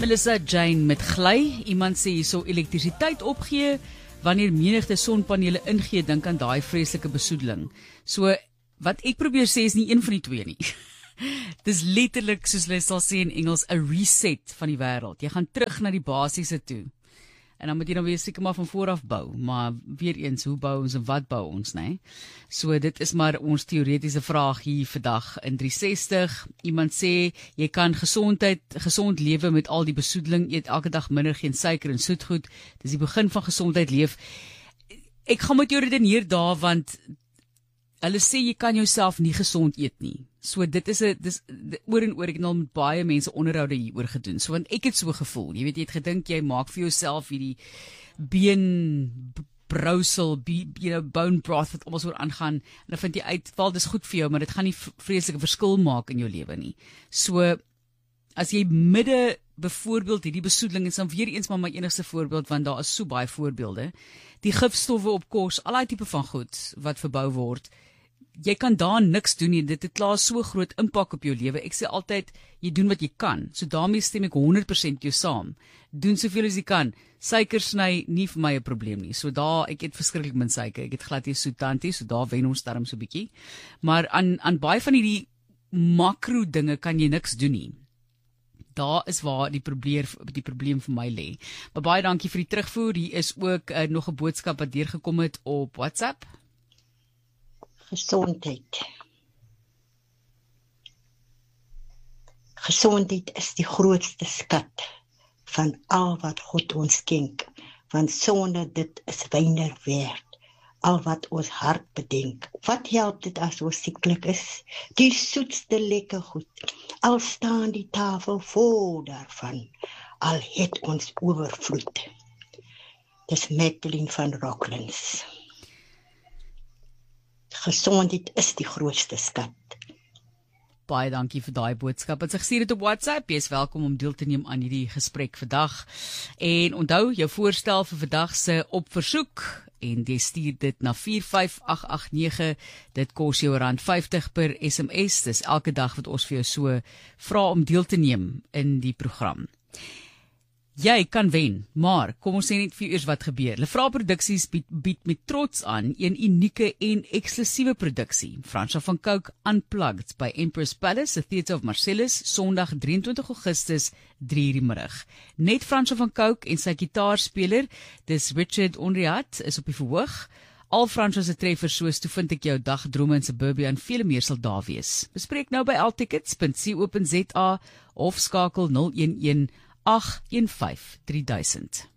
Melissa Jane met gly. Iemand sê jy sou elektrisiteit opgee wanneer menigte sonpanele ingee, dink aan daai vreeslike besoedeling. So wat ek probeer sê is nie een van die twee nie. Dis letterlik, soos hulle sal sê in Engels, 'n reset van die wêreld. Jy gaan terug na die basiese toe. En dan moet jy dan weer seker maar van voor af bou. Maar weer eens, hoe bou ons en wat bou ons, né? So dit is maar ons teoretiese vraag hier vandag in 360. Iemand sê, jy kan gesond lewe met al die besoedeling, eet elke dag minder, geen suiker en soetgoed. Dis die begin van gesondheid leef. Ek gaan met jou redeneer daar, want hulle sê jy kan jouself nie gesond eet nie. So dit is oor en oor, ek het al met baie mense onderhoude hieroor gedoen. So want ek het so gevoel, jy weet, jy het gedink jy maak vir jouself hierdie beenbrousel, bone broth wat almal so aangaan, en dan vind jy uit, wel dis goed vir jou, maar dit gaan nie vreeslike verskil maak in jou lewe nie. So as jy midde byvoorbeeld hierdie besoedeling, is dan weer eens maar my enigste voorbeeld, want daar is so baie voorbeelde, die gifstowwe op kos, al die tipe van goed wat verbou word, jy kan daar niks doen nie, dit het klaar so groot impak op jou lewe. Ek sê altyd, jy doen wat jy kan, so daarmee stem ek 100% jou saam. Doen soveel as jy kan. Suiker sny, nie vir my 'n probleem nie. So daar, ek het verskriklik min suiker, ek het glad nie soet tandie, so daar wen ons darm so bietjie. Maar aan baie van hierdie makro dinge kan jy niks doen nie. Daar is waar die probleem vir my lê. Maar baie dankie vir die terugvoer. Hier is ook nog 'n boodskap wat deurgekom het op WhatsApp. Gesondheid. Gesondheid is die grootste skat van al wat God ons skenk, want sonder dit is weinig werd. Al wat ons hart bedenk. Wat help dit as ons sieklik is? Die soetste lekker goed, al staan die tafel vol daarvan, al het ons oorvloed. Dis Magdalene van Rocklands. Gesondheid is die grootste skat. Baie dankie vir daai boodskap. As ek sê dit op WhatsApp, jy is welkom om deel te neem aan hierdie gesprek vandag. En onthou jou voorstel vir vandag se opversoek en jy stuur dit na 45889. Dit kos jou R50 per SMS. Dis elke dag wat ons vir jou so vra om deel te neem in die program. Jy kan wen, maar kom ons sê net vir eers wat gebeur. Lefra Produksies bied met trots aan 'n unieke en eksklusiewe produksie. Franswa van Cooke Unplugged by Empress Palace, the Theatre of Marcellus, Sondag 23 Augustus, 3:00 die middag. Net Franswa van Cooke en sy gitaarspeler, dis Richard Onriat, is op die verhoog. Al Franswa se treffers soos Toe vind ek jou, Dagdrome in Suburbia en vele meer sal daar wees. Bespreek nou by altickets.co.za of skakel 011-815-3000.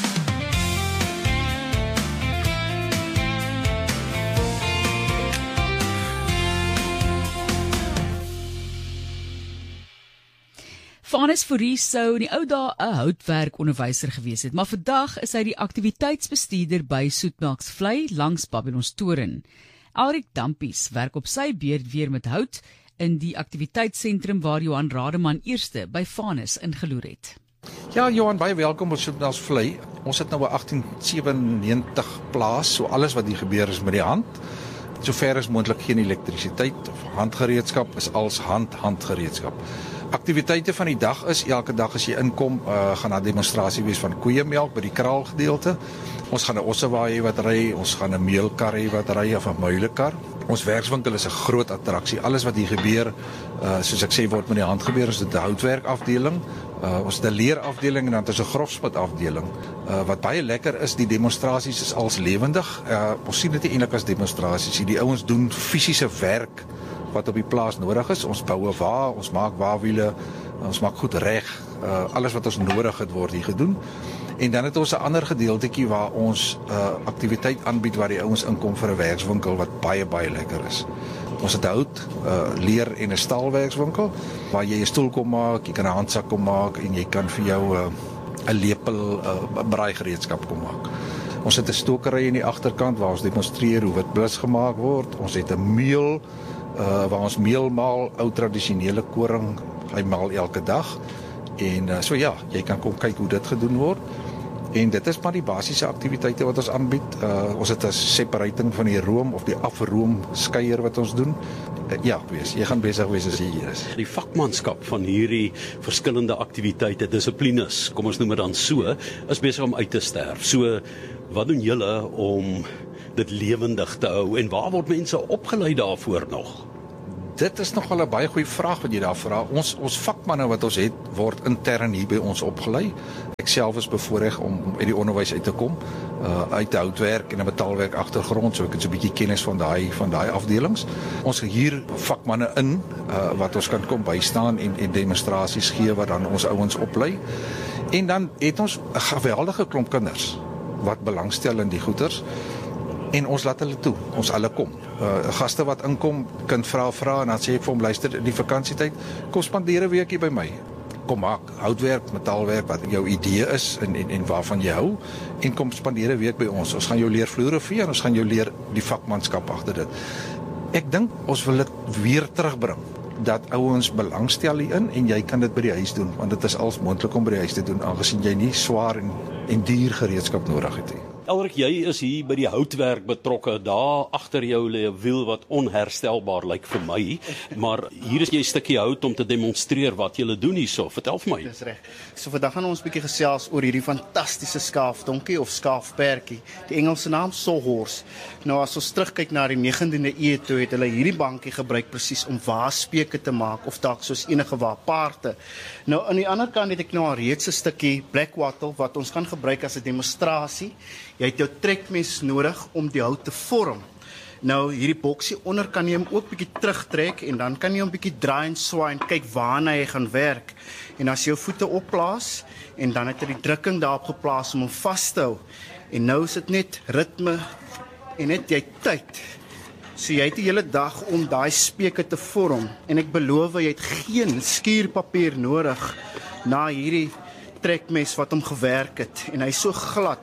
Vanus Fourie sou in die ou dae 'n houtwerkonderwyser gewees het, maar vandag is hy die aktiwiteitsbestuurder by Soetmelksvlei langs Babylons Toren. Alrik Dampies werk op sy beurt weer met hout in die aktiwiteitssentrum waar Johan Rademan eerste by Vanus ingeloer het. Ja, Johan, baie welkom op Soetmelksvlei. Ons het nou 'n 1897 plaas, so alles wat hier gebeur is met die hand. Sover is moontlik geen elektrisiteit of handgereedskap, is als handgereedskap. Aktiwiteite van die dag is, elke dag as jy inkom, gaan daar demonstrasie wees van koeiemelk by die kraalgedeelte. Ons gaan 'n ossewaai wat ry, ons gaan 'n meelkar hê wat ry of 'n muilekar. Ons werkswinkel is 'n groot attraksie. Alles wat hier gebeur, soos ek sê, word met die hand gebeur. Ons het 'n houtwerkafdeling, ons het 'n leerafdeling en dan het ons 'n grofspitafdeling. Wat baie lekker is, die demonstrasies is als lewendig. Ons sien dit nie eintlik as demonstrasies. Die ouens doen fisiese werk wat op die plaas nodig is. Ons bou 'n wa, ons maak wawiele, ons maak goed reg. Alles wat ons nodig het word hier gedoen. En dan het ons 'n ander gedeeltetjie waar ons aktiwiteit aanbied waar die ouens inkom vir 'n werkswinkel wat baie lekker is. Ons het hout, leer en 'n staalwerkswinkel waar jy 'n stoel kom maak, jy kan 'n handsak kom maak en jy kan vir jou 'n lepel, 'n braaigereedskap kom maak. Ons het 'n stokery in die agterkant waar ons demonstreer hoe witblus gemaak word. Ons het 'n meel waar ons meel maal, ou tradisionele koring, hy maal elke dag. En so ja, jy kan kom kyk hoe dit gedoen word. En dit is maar die basiese aktiwiteite wat ons aanbied. Ons het 'n separating van die room of die afroom skeier wat ons doen. wees. Jy gaan besig wees as jy hier is. Die vakmanskap van hierdie verskillende aktiwiteite, dissiplines, kom ons noem dit dan so, is besig om uit te sterf. So, wat doen julle om dit lewendig te hou en waar word mense opgelei daarvoor nog? Dit is nogal 'n baie goeie vraag wat jy daar vra. Ons vakmanne wat ons het, word intern hier by ons opgelei. Ek self is bevoorreg om uit die onderwys uit te kom, uit houtwerk en 'n metaalwerk agtergrond, so ek het so 'n bietjie kennis van daai afdelings. Ons hier vakmanne in wat ons kan kom bystaan en demonstrasies gee wat dan ons ouens oplei. En dan het ons 'n geweldige klomp kinders wat belangstel in die goeters. En ons laat hulle toe, ons alle kom. Gaste wat inkom, kind vra en dan sê ek vir hom, luister, in die vakansietyd, kom spandeer 'n weekie by my. Kom maak houtwerk, metaalwerk, wat jou idee is en waarvan jy hou, en kom spandeer 'n week by ons. Ons gaan jou leer vloere vee en ons gaan jou leer die vakmanskap agter dit. Ek dink ons wil dit weer terugbring, dat ouens belangstel hierin en jy kan dit by die huis doen, want dit is als moontlik om by die huis te doen, aangesien jy nie swaar en duur gereedskap nodig het nie. Elrik, jy is hier by die houtwerk betrokke. Daar agter jou lê 'n wiel wat onherstelbaar lyk vir my, maar hier is jy 'n stukkie hout om te demonstreer wat jy doen hierso. Vertel vir my. Dis reg. So vandag gaan ons 'n bietjie gesels oor hierdie fantastiese skaafdonkie of skaafperdjie. Die Engelse naam sawhorse. Nou as ons terugkyk na die 19de eeu toe het hulle hierdie bankie gebruik presies om waaspeke te maak of dalk soos enige paarte. Nou aan die ander kant het ek nou reeds 'n stukkie black wattle wat ons kan gebruik as 'n demonstrasie. Jy het jou trekmes nodig om die hout te vorm. Nou hierdie boksie onder kan jy hom ook bietjie terugtrek en dan kan jy hom bietjie draai en swaai en kyk waarna hy gaan werk. En as jy jou voete opplaas en dan het jy die drukking daarop geplaas om hom vas te hou. En nou is dit net ritme en net jy tyd. So jy het die hele dag om daai speke te vorm en ek beloof jy het geen skuurpapier nodig na hierdie trekmes wat hom gewerk het en hy is so glad.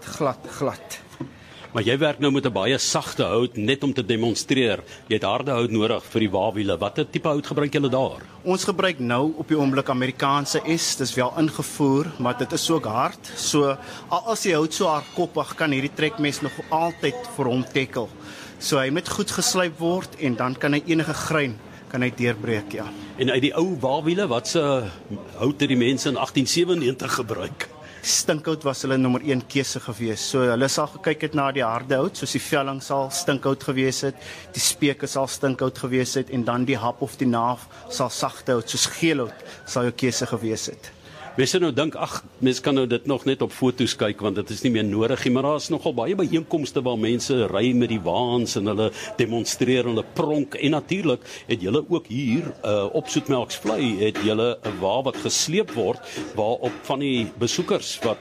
Maar jy werk nou met 'n baie sagte hout net om te demonstreer. Jy het harde hout nodig vir die waawiele. Watter tipe hout gebruik julle daar? Ons gebruik nou op die oomblik Amerikaanse S, dis wel ingevoer, maar dit is ook hard. So as die hout so hardkoppig kan hierdie trekmes nog altyd vir hom tackle. So hy moet goed geslyp word en dan kan hy enige grein kan hy deurbreek, ja. En uit die ou waawiele, wat se hout het die mense in 1897 gebruik? Stinkhout was hulle nommer 1 keuse gewees. So hulle sal gekyk het na die harde hout, soos die velling sal stinkhout gewees het, die speke sal stinkhout gewees het en dan die hap of die naaf sal sagte hout, soos geelhout sal jou keuse gewees het. Mense nou dink, mense kan nou dit nog net op foto's kyk want dit is nie meer nodig nie, maar daar is nogal baie byeenkomste waar mense ry met die waans en hulle demonstreer, hulle pronk en natuurlik het julle ook hier op Soetmelksvlei het julle 'n wa wat gesleep word waarop van die besoekers wat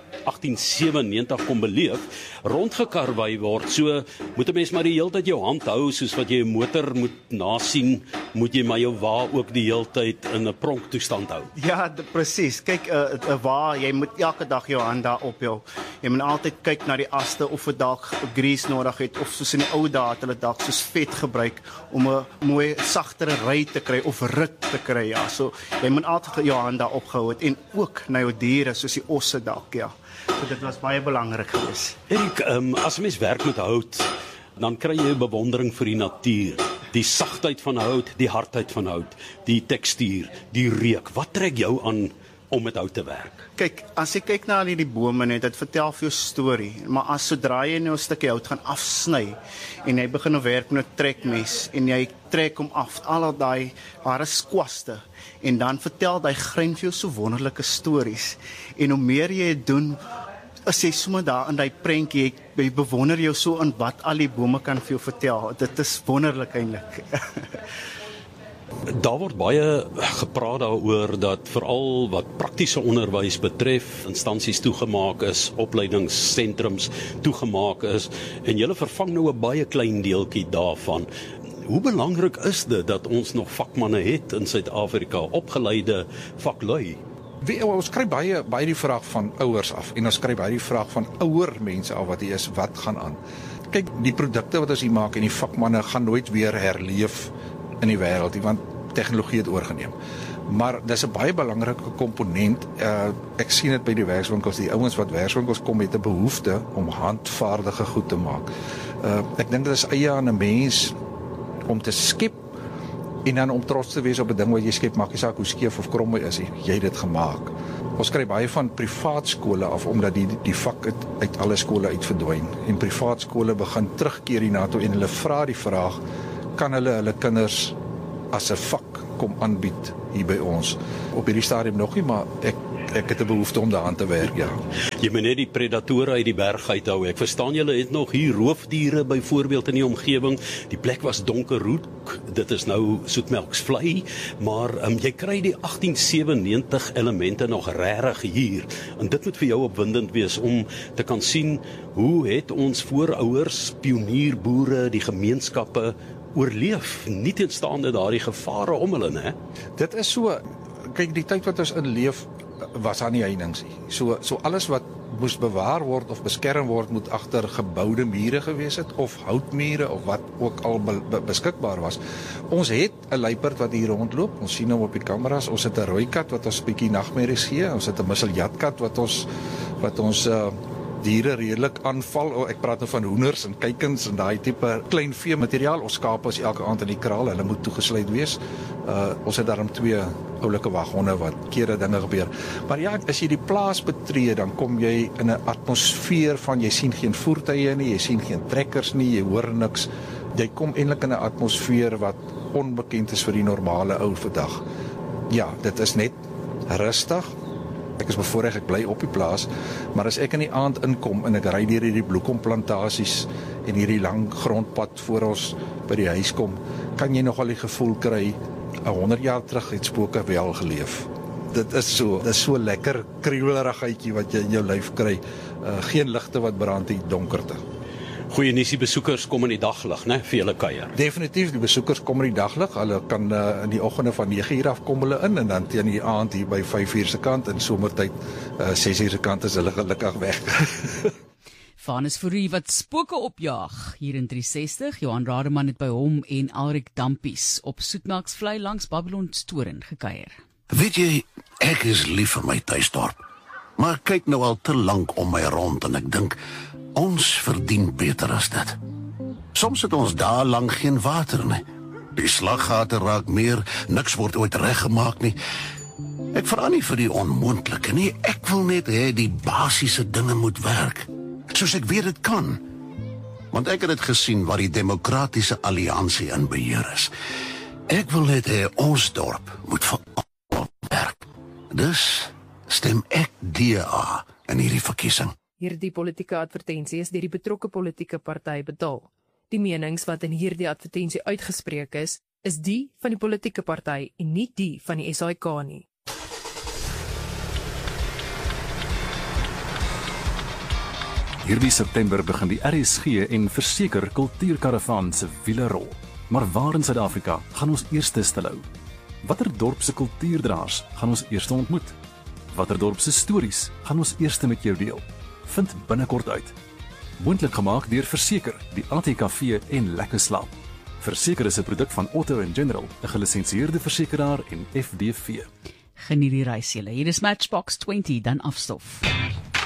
1897 kom beleef rondgekarwei word. So moet 'n mens maar die hele tyd jou hand hou soos wat jy 'n motor moet nasien, moet jy maar jou wa ook die hele tyd in 'n pronktoestand hou. Ja, presies. Kyk, waar jy moet elke dag jou hand daar op jou. Jy moet altyd kyk na die aste of dit dalk grease nodig het of soos in die ou dae het hulle dalk soos vet gebruik om 'n mooi sagtere ry te kry of rit te kry, ja. So jy moet altyd jou hand daar opgehou het en ook na jou diere soos die osse dalk, ja. So dit was baie belangrik geweest. Erik, as 'n mens werk met hout, dan kry jy 'n bewondering vir die natuur. Die sagtheid van hout, die hardheid van hout, die tekstuur, die reuk. Wat trek jou aan om met hout te werk? Kyk, as jy kyk na die bome net, dit vertel vir jou storie, maar as sodra jy nou 'n stukkie hout gaan afsny en jy begin nou werk met 'n trekmes en jy trek hom af, al daai harde skwaste en dan vertel daai grein vir jou so wonderlike stories. En hoe meer jy dit doen, as jy sommer daar in daai prentjie, jy bewonder jou so in wat al die bome kan vir jou vertel. Dit is wonderlik eintlik. Daar word baie gepraat daaroor dat veral wat praktiese onderwys betref, instansies toegemaak is, opleidingssentrums toegemaak is en julle vervang nou 'n baie klein deeltjie daarvan. Hoe belangrik is dit dat ons nog vakmanne het in Suid-Afrika, opgeleide vaklui? Ons kry baie die vraag van ouers af en ons kry baie die vraag van ouer mense af wat hier is, wat gaan aan. Kyk, die produkte wat ons hier maak en die vakmanne gaan nooit weer herleef in die wêreld, want tegnologie het oorgeneem. Maar dis 'n baie belangrike komponent. Ek sien dit by die werkswinkels, die ouens wat werkswinkels kom het 'n behoefte om handvaardige goed te maak. Ek dink dit is eie aan 'n mens om te skep En dan om trots te wees op 'n ding wat jy skep, maak nie saak hoe skeef of krom hy is, jy het dit gemaak. Ons kry baie van privaat skole af omdat die vak uit alle skole uit verdwyn. En privaat skole begin terugkeer hiernatoe en hulle vra die vraag, kan hulle kinders as 'n vak kom aanbied hier by ons? Op hierdie stadium nog nie, maar ek het 'n behoefte om daaraan te werk, ja. Jy moet net die predatore uit die berg uithou. Ek verstaan julle het nog hier roofdiere byvoorbeeld in die omgewing. Die plek was donkerroek. Dit is nou soetmelksvlei, maar jy kry die 1897 elemente nog regtig hier. En dit moet vir jou opwindend wees om te kan sien hoe het ons voorouers, pionierboere, die gemeenskappe oorleef, nie teenstaande daardie gevare om hulle, né? Dit is so, kyk, die tyd wat ons inleef was aan die heininge. So alles wat moes bewaar word of beskerm word moet agter geboude mure gewees het of houtmure of wat ook al beskikbaar was. Ons het 'n luiperd wat hier rondloop. Ons sien hom op die kameras. Ons het 'n rooi kat wat ons 'n bietjie nagmerries gee. Ons het 'n misseljatkat wat ons diere redelik aanval. Ek praat nou van hoenders en kuikens en daai tipe klein vee materiaal. Ons skape is elke aand in die kraal. Hulle moet toegesluit wees. Ons het daarom 2 oulike waghonde wat kere dinge gebeur. Maar ja, as jy die plaas betree, dan kom jy in 'n atmosfeer van jy sien geen voertuie nie, jy sien geen trekkers nie, jy hoor niks. Jy kom eintlik in 'n atmosfeer wat onbekend is vir die normale ou vandag. Ja, dit is net rustig. Ek is bevoorreg, ek bly op die plaas, maar as ek in die aand inkom en ek ry deur hierdie bloekomplantasies en hierdie lang grondpad voor ons by die huis kom, kan jy nogal die gevoel kry 100 jaar terug het spooke wel geleef. Dit is so lekker kriewelrigheidjie wat jy in jou lyf kry. Geen ligte wat brand in donkerte. Goeie nuus, die besoekers kom in die daglig, né, vir julle kuier. Definitief, die besoekers kom in die daglig. Hulle kan in die oggende van 9:00 af kom hulle in en dan teen die aand hier by 5:00 se kant en somertyd 6:00 se kant is hulle gelukkig weg. Vanus Fourie wat spooke opjaag hier in 360. Johan Rademan het by hom en Alrik Dampies op Soetmelksvlei langs Babylon Storen gekuier. Weet jy, ek is lief vir my tuisdorp, maar ek kyk nou al te lank om my rond en ek dink, ons verdien beter as dit. Soms het ons daar lang geen water nie. Die slaggate raak meer, niks word ooit reggemaak nie. Ek vra nie vir die onmoontlike nie, ek wil net hê die basiese dinge moet werk, soos ek weet dit kan. Want ek het dit gesien waar die Demokratiese Alliansie in beheer is. Ek wil net hê ons dorp moet vir almal werk. Dus stem ek DA in hierdie verkiesing. Hierdie politieke advertensie is deur die betrokke politieke party betaal. Die menings wat in hierdie advertensie uitgespreek is die van die politieke party en nie die van die SAIK nie. Hierdie September begin die RSG en Verseker kultuurkaravaan se wiele rol. Maar waar in Suid-Afrika gaan ons eerste stilhou? Watter dorp se kultuurdraers gaan ons eerste ontmoet? Watter dorp se stories gaan ons eerste met jou deel? Vind binnekort uit. Moontlik gemaak deur Verseker, die ATKV en Lekker Slaap. Verseker is 'n produk van Auto & General, 'n gelisensieerde versekeraar en FDV. Geniet die reis julle. Hier is Matchbox 20 dan afstof.